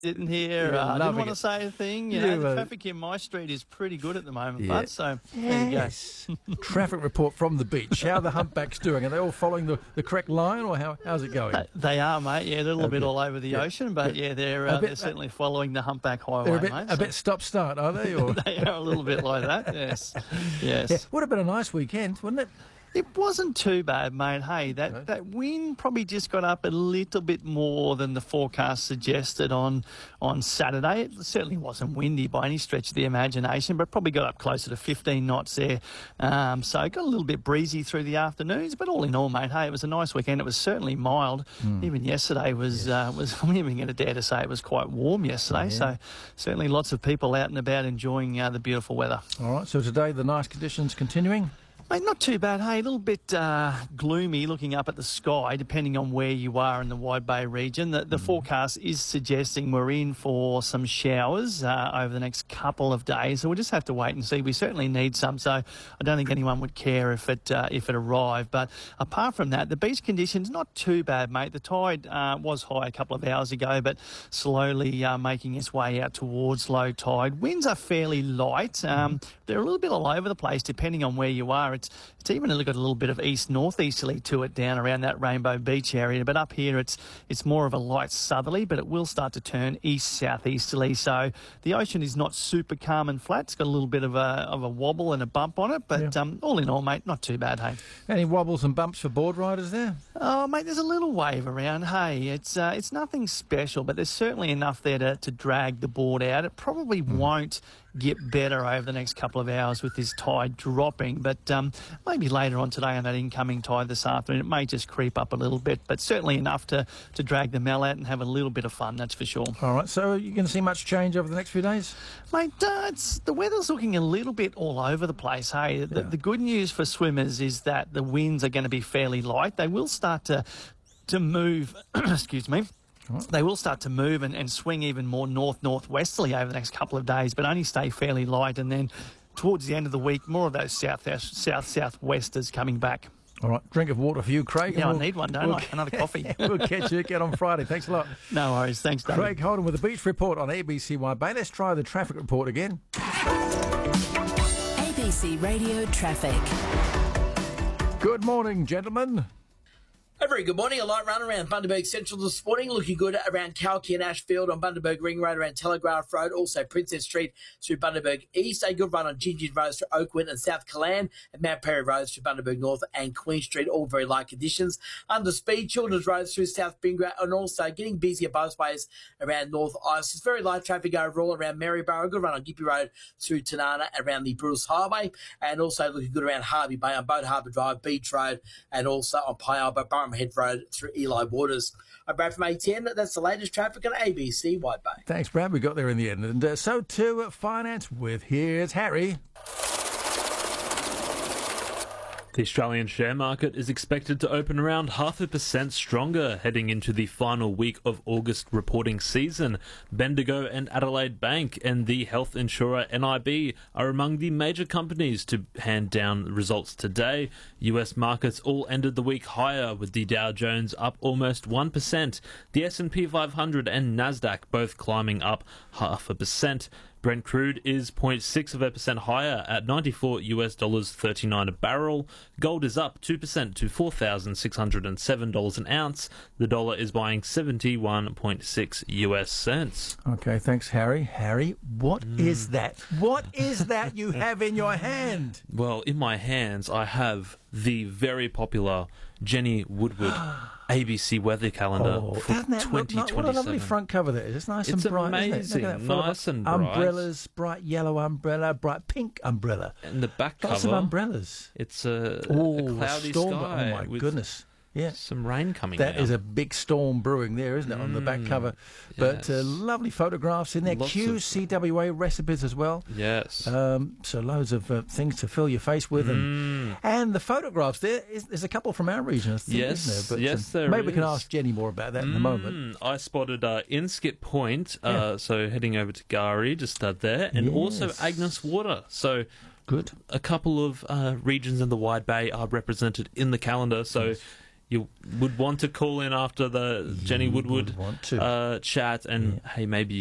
sitting here. I didn't want to say a thing. You know, the traffic in my street is pretty good at the moment, bud. So there you go. Traffic report from the beach. How are the humpbacks doing? Are they all following the correct line, or how's it going? They are, mate. Yeah, they're a little bit all over the ocean, but they're certainly following the humpback highway, mate. A bit stop-start, are they? Or? They are a little bit like that. Yes. Yeah. Would have been a nice weekend, wouldn't it? It wasn't too bad, mate. Hey, that wind probably just got up a little bit more than the forecast suggested on Saturday. It certainly wasn't windy by any stretch of the imagination, but probably got up closer to 15 knots there. So it got a little bit breezy through the afternoons, but all in all, mate, hey, it was a nice weekend. It was certainly mild. Even yesterday was I'm even going to dare to say it was quite warm yesterday. So certainly lots of people out and about enjoying the beautiful weather. All right, so today the nice conditions continuing? Mate, not too bad. Hey, a little bit gloomy looking up at the sky, depending on where you are in the Wide Bay region. The forecast is suggesting we're in for some showers over the next couple of days, so we'll just have to wait and see. We certainly need some, so I don't think anyone would care if it arrived. But apart from that, the beach conditions not too bad, mate. The tide was high a couple of hours ago, but slowly making its way out towards low tide. Winds are fairly light. They're a little bit all over the place, depending on where you are. It's even got a little bit of east-northeasterly to it down around that Rainbow Beach area. But up here, it's more of a light southerly, but it will start to turn east-southeasterly. So the ocean is not super calm and flat. It's got a little bit of a wobble and a bump on it. But all in all, mate, not too bad, hey. Any wobbles and bumps for board riders there? Oh, mate, there's a little wave around. Hey, it's nothing special, but there's certainly enough there to drag the board out. It probably won't get better over the next couple of hours with this tide dropping, but maybe later on today on that incoming tide this afternoon it may just creep up a little bit, but certainly enough to drag the Mel out and have a little bit of fun, that's for sure. All right, so are you going to see much change over the next few days? Mate, the weather's looking a little bit all over the place, hey. The good news for swimmers is that the winds are going to be fairly light. They will start to move excuse me. They will start to move and swing even more northwesterly over the next couple of days, but only stay fairly light. And then towards the end of the week, more of those southwesters coming back. All right, drink of water for you, Craig. Yeah, I need one, don't I? Another coffee. We'll catch you again on Friday. Thanks a lot. No worries. Thanks, David. Craig Holden with the Beach Report on ABC Wide Bay. Let's try the traffic report again. ABC Radio Traffic. Good morning, gentlemen. A very good morning. A light run around Bundaberg Central this morning. Looking good around Kalki and Ashfield on Bundaberg Ring Road around Telegraph Road. Also Princess Street through Bundaberg East. A good run on Gingin Road through Oakwood and South Callan. And Mount Perry Road through Bundaberg North and Queen Street. All very light conditions. Under speed, Children's Road through South Bingra. And also getting busier both ways around North Ice. It's very light traffic overall around Maryborough. A good run on Gippy Road through Tanana around the Bruce Highway. And also looking good around Harvey Bay on Boat Harbour Drive, Beach Road. And also on Pialba, Burrum Head Road through Eli Waters. I'm Brad from A10. That's the latest traffic on ABC Wide Bay. Thanks, Brad. We got there in the end. And so to finance with here's Harry. The Australian share market is expected to open around 0.5% stronger heading into the final week of August reporting season. Bendigo and Adelaide Bank and the health insurer NIB are among the major companies to hand down results today. US markets all ended the week higher, with the Dow Jones up almost 1%. The S&P 500 and Nasdaq both climbing up 0.5%. Brent crude is 0.6% higher at $94.39 a barrel. Gold is up 2% to $4,607 an ounce. The dollar is buying 71.6 US cents. Okay, thanks, Harry. Harry, what is that? What is that you have in your hand? Well, in my hands, I have the very popular Jenny Woodward ABC weather calendar for 2027. What a lovely front cover there is. It's nice and bright. It's amazing. Nice and bright. Umbrellas, bright yellow umbrella, bright pink umbrella. And the back cover. Lots of umbrellas. It's a cloudy storm, sky. Oh, my goodness. Yeah. Some rain coming That down. is a big storm brewing there, isn't it, on the back cover? But lovely photographs in there. QCWA recipes as well. Yes. So loads of things to fill your face with. And the photographs, there's a couple from our region, I think, isn't there? But, yes, there maybe we can is. ask Jenny more about that in a moment. I spotted Inskip Point, so heading over to Gari, just there, and also Agnes Water. So good. A couple of regions in the Wide Bay are represented in the calendar, so you would want to call in after the Jenny Woodward want to. chat, and hey, maybe you